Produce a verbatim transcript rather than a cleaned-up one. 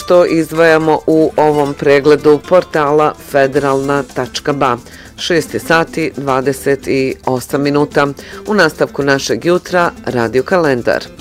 što izdvajamo u ovom pregledu portala federalna tačka ba. šest sati dvadeset osam minuta. U nastavku našeg jutra Radio kalendar.